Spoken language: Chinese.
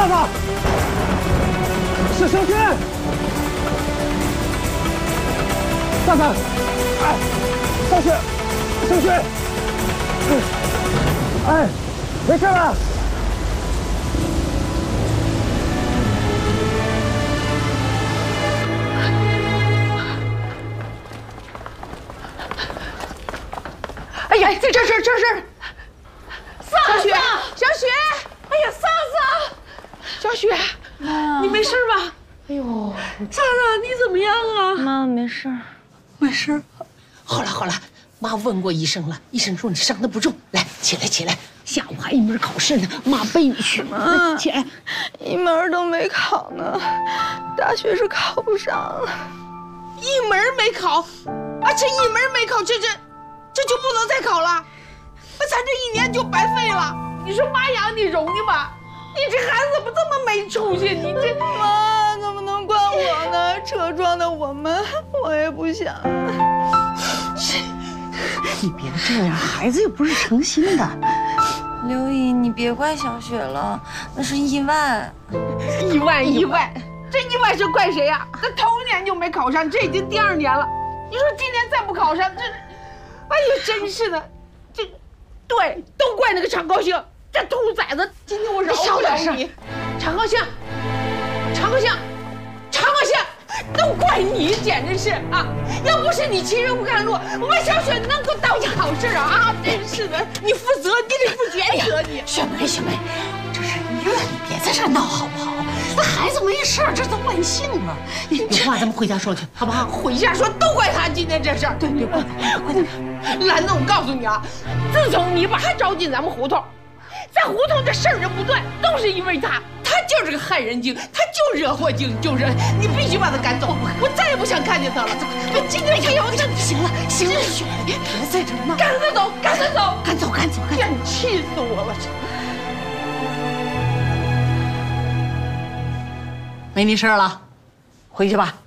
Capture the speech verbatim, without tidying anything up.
大嫂，是小雪。大嫂，哎，小雪，小雪，哎，没事吧？ 哎呀，这这事这事，小雪，小雪，哎呀，嫂子，小雪，你没事吧？哎呦，嫂子，你怎么样啊？ 妈，没事， 没事。好了好了，妈问过医生了，医生说你伤的不重，来，起来起来，下午还一门考试呢，妈背你去。 妈， 起来， 一门都没考呢，大学是考不上了。 一门没考，啊，这一门没考，这这。这就不能再考了，咱这一年就白费了。你说妈养你容易吗？你这孩子怎么这么没出息？你这妈怎么能怪我呢？车撞的我们，我也不想。 你别这样，孩子又不是诚心的。 刘姨，你别怪小雪了，那是意外。 意外意外，这意外是怪谁呀？这头一年就没考上，这已经第二年了。你说今年再不考上，这……哎呀，真是的，这，对，都怪那个常高兴，这兔崽子！今天我饶不了你，常高兴，常高兴，常高兴，都怪你，简直是啊！要不是你欺人不看路，我们小雪能够当好事啊啊！真是的，你负责，你得负全责，你。 雪梅，雪梅，这是医院，你别在这闹好不好？那孩子没事，这都万幸了。有话咱们回家说去，好不好？ 回家说，都怪他今天这事儿。 对对，怪他，怪他。 兰子，我告诉你啊，自从你把他招进咱们胡同，在胡同这事儿人不断，都是因为他，他就是个害人精，他就惹祸精，就是你必须把他赶走，我再也不想看见他了。我今天非要这， 行了行了，雪梅，别在这闹， 赶他走，赶他走， 赶走赶走赶走， 气死我了！ 没你事了，回去吧。